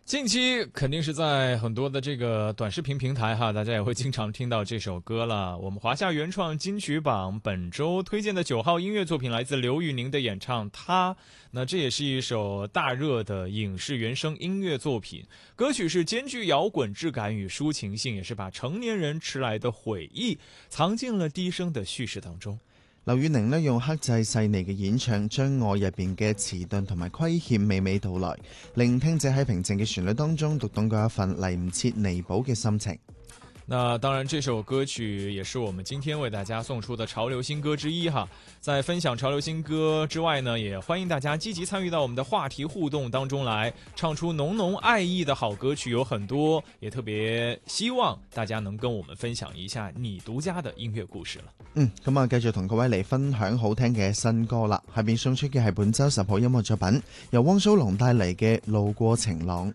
近期肯定是在很多的这个短视频平台哈，大家也会经常听到这首歌了。我们华夏原创金曲榜本周推荐的9号音乐作品来自刘宇宁的演唱《他》，那这也是一首大热的影视原声音乐作品。歌曲是兼具摇滾質感與抒情性，也是把成年人遲來的回憶藏進了低聲的敘事當中。 劉宇寧呢用克制細膩嘅演唱，將愛入邊嘅遲鈍同埋虧欠娓娓道來，聆聽者喺平靜嘅旋律當中讀懂嗰一份嚟唔切彌補嘅心情。 那當然這首歌曲也是我們今天為大家送出的潮流新歌之一哈。在分享潮流新歌之外呢，也歡迎大家積極參與到我們的話題互動當中來，唱出濃濃愛意的好歌曲有很多，也特別希望大家能跟我們分享一下你獨家的音樂故事了。 咁啊，繼續同各位嚟分享好聽嘅新歌啦。下邊送出嘅係本周10號音樂作品，由汪蘇泷帶嚟嘅《路過晴朗》。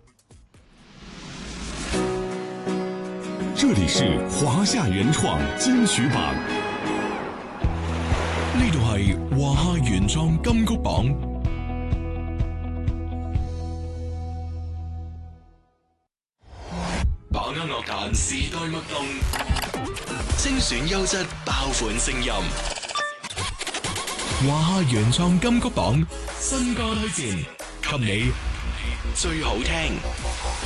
這裡是華夏原創金曲榜，呢度係華夏原創金曲榜。把握樂壇時代脈動，精選優質爆款聲音。華夏原創金曲榜新歌推薦，給你最好聽。